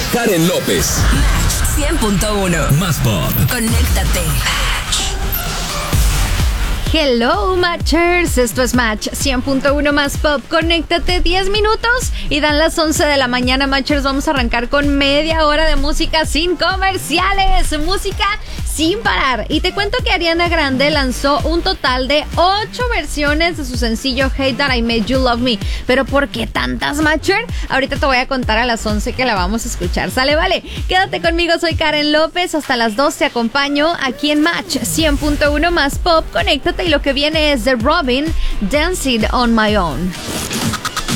Karen López. Match 100.1. Más pop. Conéctate. Hello Matchers, esto es Match 100.1 Más Pop. Conéctate, 10 minutos y dan las 11 de la mañana, Matchers. Vamos a arrancar con media hora de música sin comerciales, música sin parar. Y te cuento que Ariana Grande lanzó un total de 8 versiones de su sencillo Hate That I Made You Love Me. Pero ¿por qué tantas, Matcher? Ahorita te voy a contar a las 11 que la vamos a escuchar. ¿Sale? Vale, quédate conmigo, soy Karen López. Hasta las 2 te acompaño aquí en Match 100.1 Más Pop. Conéctate y lo que viene es The Robin, Dancing on My Own.